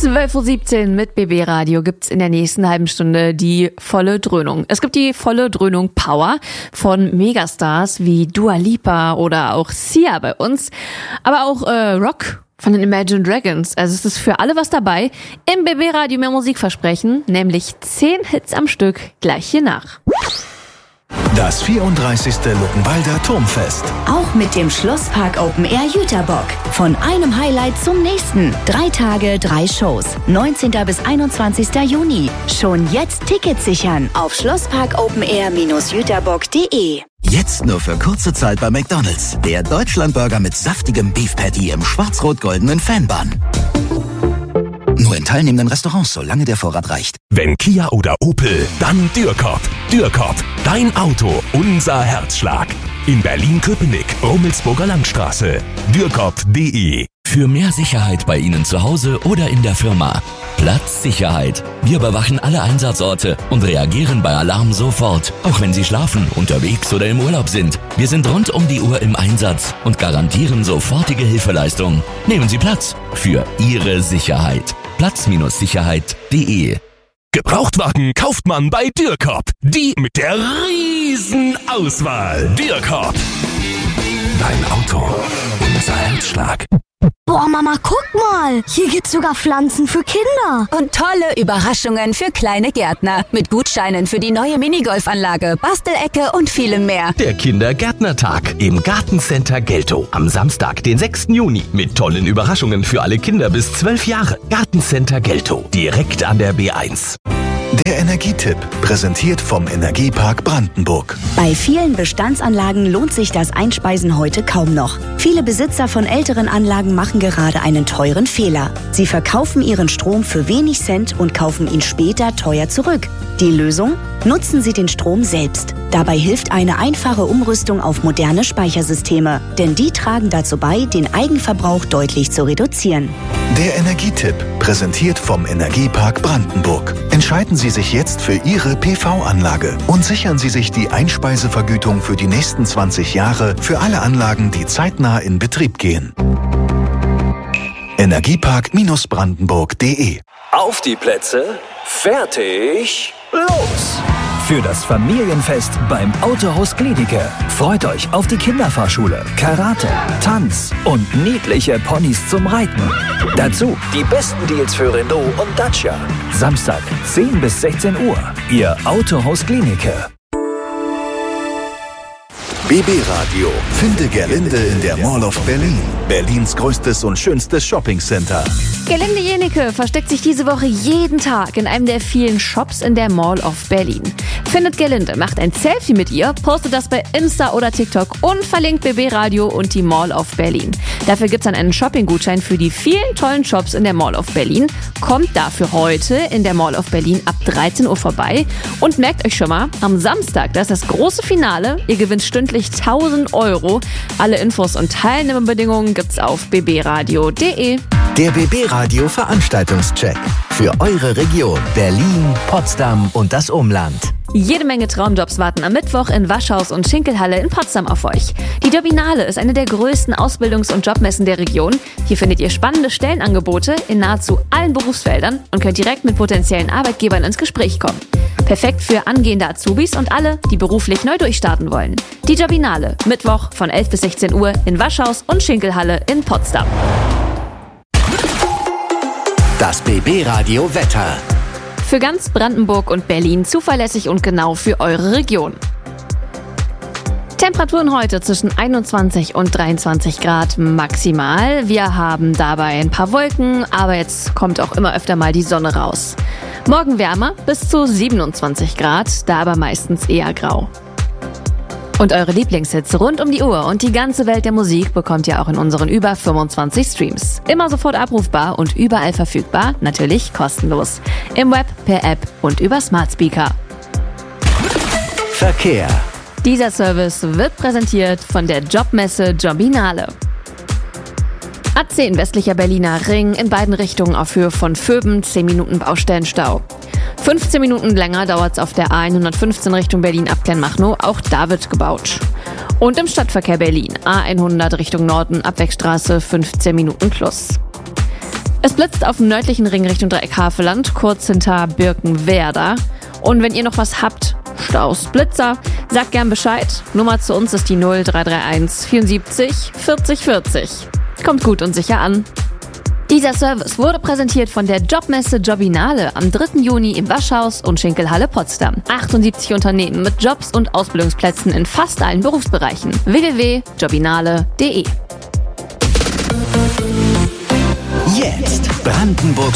12.17 Uhr mit BB Radio gibt's in der nächsten halben Stunde die volle Dröhnung. Es gibt die volle Dröhnung Power von Megastars wie Dua Lipa oder auch Sia bei uns, aber auch Rock von den Imagine Dragons. Also es ist für alle was dabei. Im BB Radio mehr Musik versprechen, nämlich 10 Hits am Stück gleich hier nach. Das 34. Luckenwalder Turmfest. Auch mit dem Schlosspark Open Air Jüterbock. Von einem Highlight zum nächsten. 3 Tage, 3 Shows. 19. bis 21. Juni. Schon jetzt Tickets sichern auf schlossparkopenair-jüterbock.de. Jetzt nur für kurze Zeit bei McDonald's. Der Deutschlandburger mit saftigem Beef Patty im schwarz-rot-goldenen Fanbun. Nur in teilnehmenden Restaurants, solange der Vorrat reicht. Wenn Kia oder Opel, dann Dürrkop. Dürrkop, dein Auto, unser Herzschlag. In Berlin-Köpenick, Rummelsburger Landstraße. Dürrkop.de. Für mehr Sicherheit bei Ihnen zu Hause oder in der Firma. Platzsicherheit. Wir bewachen alle Einsatzorte und reagieren bei Alarm sofort, auch wenn Sie schlafen, unterwegs oder im Urlaub sind. Wir sind rund um die Uhr im Einsatz und garantieren sofortige Hilfeleistung. Nehmen Sie Platz für Ihre Sicherheit. Platz-sicherheit.de. Gebrauchtwagen kauft man bei Dürrkop. Die mit der riesen Auswahl. Dürrkop. Dein Auto, unser Herzschlag. Boah, Mama, guck mal. Hier gibt's sogar Pflanzen für Kinder. Und tolle Überraschungen für kleine Gärtner. Mit Gutscheinen für die neue Minigolfanlage, Bastelecke und vielem mehr. Der Kindergärtnertag im Gartencenter Geltow. Am Samstag, den 6. Juni. Mit tollen Überraschungen für alle Kinder bis 12 Jahre. Gartencenter Geltow. Direkt an der B1. Der Energietipp, präsentiert vom Energiepark Brandenburg. Bei vielen Bestandsanlagen lohnt sich das Einspeisen heute kaum noch. Viele Besitzer von älteren Anlagen machen gerade einen teuren Fehler. Sie verkaufen ihren Strom für wenig Cent und kaufen ihn später teuer zurück. Die Lösung? Nutzen Sie den Strom selbst. Dabei hilft eine einfache Umrüstung auf moderne Speichersysteme, denn die tragen dazu bei, den Eigenverbrauch deutlich zu reduzieren. Der Energietipp, präsentiert vom Energiepark Brandenburg. Entscheiden Sie sich jetzt für Ihre PV-Anlage und sichern Sie sich die Einspeisevergütung für die nächsten 20 Jahre für alle Anlagen, die zeitnah in Betrieb gehen. Energiepark-brandenburg.de. Auf die Plätze, fertig, los! Für das Familienfest beim Autohaus Gliedike. Freut euch auf die Kinderfahrschule, Karate, Tanz und niedliche Ponys zum Reiten. Dazu die besten Deals für Renault und Dacia. Samstag, 10 bis 16 Uhr. Ihr Autohaus Gliedike. BB Radio. Finde Gerlinde in der Mall of Berlin. Berlins größtes und schönstes Shoppingcenter. Gerlinde Jenike versteckt sich diese Woche jeden Tag in einem der vielen Shops in der Mall of Berlin. Findet Gerlinde, macht ein Selfie mit ihr, postet das bei Insta oder TikTok und verlinkt BB Radio und die Mall of Berlin. Dafür gibt's dann einen Shopping-Gutschein für die vielen tollen Shops in der Mall of Berlin. Kommt dafür heute in der Mall of Berlin ab 13 Uhr vorbei und merkt euch schon mal, am Samstag, das ist das große Finale. Ihr gewinnt stündlich 1.000 €. Alle Infos und Teilnahmebedingungen gibt's auf bbradio.de. Der BB Radio Veranstaltungscheck. Für eure Region Berlin, Potsdam und das Umland. Jede Menge Traumjobs warten am Mittwoch in Waschhaus und Schinkelhalle in Potsdam auf euch. Die Jobinale ist eine der größten Ausbildungs- und Jobmessen der Region. Hier findet ihr spannende Stellenangebote in nahezu allen Berufsfeldern und könnt direkt mit potenziellen Arbeitgebern ins Gespräch kommen. Perfekt für angehende Azubis und alle, die beruflich neu durchstarten wollen. Die Jobinale, Mittwoch von 11 bis 16 Uhr in Waschhaus und Schinkelhalle in Potsdam. Das BB Radio Wetter. Für ganz Brandenburg und Berlin zuverlässig und genau für eure Region. Temperaturen heute zwischen 21 und 23 Grad maximal. Wir haben dabei ein paar Wolken, aber jetzt kommt auch immer öfter mal die Sonne raus. Morgen wärmer bis zu 27 Grad, da aber meistens eher grau. Und eure Lieblingshits rund um die Uhr und die ganze Welt der Musik bekommt ihr auch in unseren über 25 Streams. Immer sofort abrufbar und überall verfügbar, natürlich kostenlos. Im Web, per App und über Smart Speaker. Verkehr. Dieser Service wird präsentiert von der Jobmesse Jobinale. A10 westlicher Berliner Ring in beiden Richtungen auf Höhe von Vöben, 10 Minuten Baustellenstau. 15 Minuten länger dauert es auf der A115 Richtung Berlin ab Kleinmachnow, auch da wird gebaut. Und im Stadtverkehr Berlin, A100 Richtung Norden, Abwegstraße, 15 Minuten plus. Es blitzt auf dem nördlichen Ring Richtung Dreieck-Havelland, kurz hinter Birkenwerder. Und wenn ihr noch was habt, Staus, Blitzer, sagt gern Bescheid. Nummer zu uns ist die 0331 74 40 40. Kommt gut und sicher an. Dieser Service wurde präsentiert von der Jobmesse Jobinale am 3. Juni im Waschhaus und Schinkelhalle Potsdam. 78 Unternehmen mit Jobs und Ausbildungsplätzen in fast allen Berufsbereichen. www.jobinale.de. Jetzt Brandenburgs